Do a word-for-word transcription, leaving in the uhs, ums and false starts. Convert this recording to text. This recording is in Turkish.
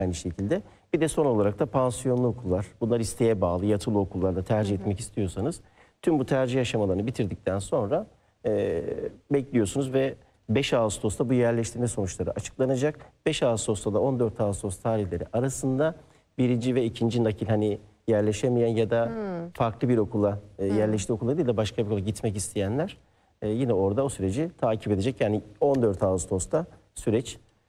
aynı şekilde. Bir de son olarak da pansiyonlu okullar. Bunlar isteğe bağlı, yatılı okullarda tercih etmek istiyorsanız tüm bu tercih aşamalarını bitirdikten sonra e, bekliyorsunuz ve beş Ağustos'ta bu yerleştirme sonuçları açıklanacak. beş Ağustos'ta da on dört Ağustos tarihleri arasında birinci ve ikinci nakil, hani yerleşemeyen ya da hmm. farklı bir okula, e, yerleştiği okula değil de başka bir okula gitmek isteyenler e, yine orada o süreci takip edecek. Yani on dört Ağustos'ta süreç